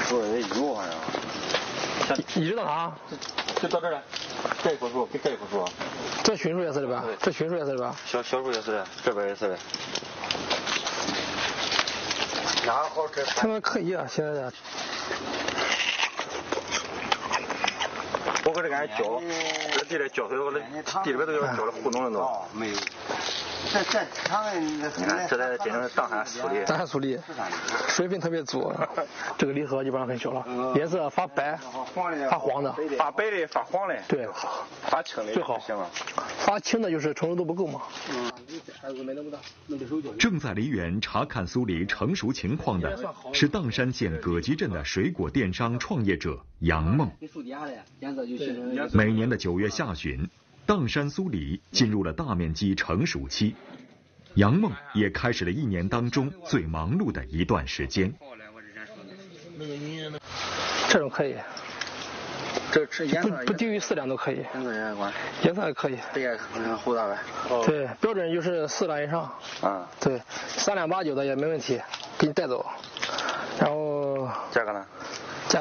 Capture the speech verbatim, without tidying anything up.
说的有好像。 一直到哪？ 就到这儿了。这一棵树跟这一棵树。 这熏树也是的吧？这熏树也是的吧？ 小小树也是的，这边也是的。哪好吃？ 他们可以啊，现在的。 我搁这感觉浇，这地里浇水，我这地里边都要浇了糊弄了都。没有。这这长你看， 这才真正的大汉苏梨。 大汉苏梨，水分特别足。这个梨核基本上很小了，颜色发白、发黄的， 发白的、发黄的。 对， 发青的最好。 行了。 发青的就是成熟度不够嘛。 嗯。 正在梨园查看苏梨成熟情况的是砀山县葛集镇的水果电商创业者杨梦。每年的九月下旬，砀山苏梨进入了大面积成熟期，杨梦也开始了一年当中最忙碌的一段时间。 这种可以。 这吃颜色不不低于四两都可以， 颜色也管， 颜色也可以， 这也厚大呗。 对，标准就是四两以上。 啊， 对，三两八九的也没问题，给你带走。然后价格呢？